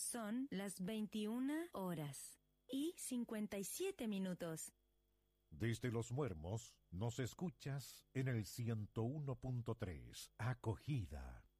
Son las 21:57. Desde Los Muermos nos escuchas en el 101.3. Acogida.